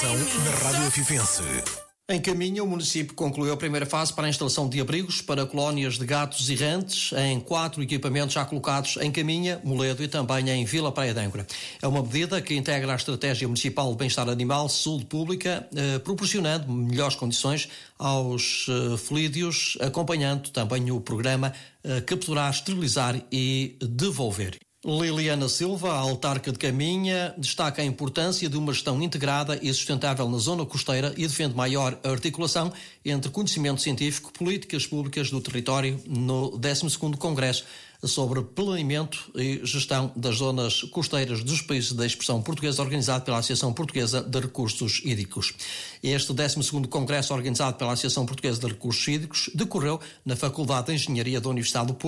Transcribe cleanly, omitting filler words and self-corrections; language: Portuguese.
Informação na Rádio Afifense. Em Caminha, o município concluiu a primeira fase para a instalação de abrigos para colónias de gatos errantes em 4 equipamentos já colocados em Caminha, Moledo e também em Vila Praia de Âncora. É uma medida que integra a Estratégia Municipal de Bem-Estar Animal, Saúde Pública, proporcionando melhores condições aos felídeos, acompanhando também o programa Capturar, Esterilizar e Devolver. Liliana Silva, a autarca de Caminha, destaca a importância de uma gestão integrada e sustentável na zona costeira e defende maior articulação entre conhecimento científico, políticas públicas do território no 12º Congresso sobre Planeamento e Gestão das Zonas Costeiras dos Países da Expressão Portuguesa, organizado pela Associação Portuguesa de Recursos Hídricos. Este 12º Congresso, organizado pela Associação Portuguesa de Recursos Hídricos, decorreu na Faculdade de Engenharia da Universidade do Porto,